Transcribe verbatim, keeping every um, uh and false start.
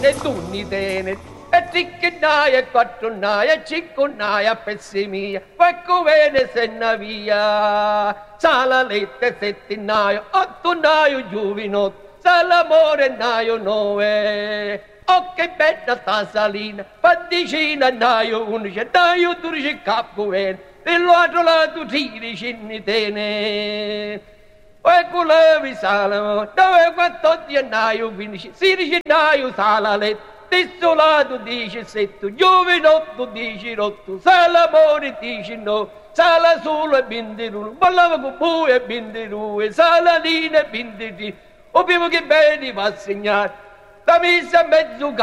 e dunni tene, e tricchenaia, e quattronaia, e cinquonaia, a pezzi mia, ecco bene se ne via. Salalette, settenaio, ottonaio, giuvinotto, salamore, naio, nove. Oh, che bella sta salina, paddicina, naio, unice, naio, durice, capo, bene, dell'altro lato, tiri, cinnitene. Ecco levi salamo, dove quattordici gennaio, quindici, sedici gennaio, salalette, stesso lato dice setto, giovinotto dice rotto, salamone dice no, sala solo e binderuno, ballava con voi e binderue, saladina e binderì, o prima che bene va a segnare, la messa a mezzo